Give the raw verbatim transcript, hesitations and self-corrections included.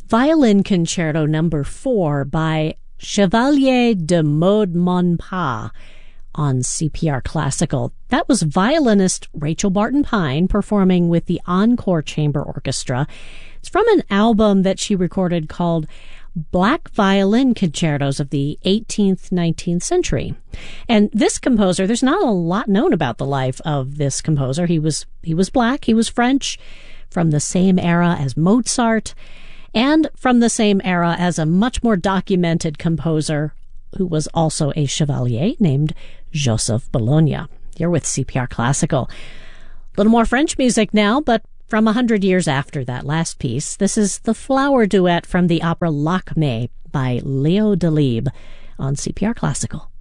Violin Concerto Number four by Chevalier de Maude-Monpas on C P R Classical. That was violinist Rachel Barton Pine performing with the Encore Chamber Orchestra. It's from an album that she recorded called Black Violin Concertos of the eighteenth, nineteenth century. And this composer, there's not a lot known about the life of this composer. He was he was black, he was French, from the same era as Mozart, and from the same era as a much more documented composer who was also a chevalier named Joseph Bologna. You're with C P R Classical. A little more French music now, but from a hundred years after that last piece. This is the flower duet from the opera Lakmé by Leo Delibes on C P R Classical.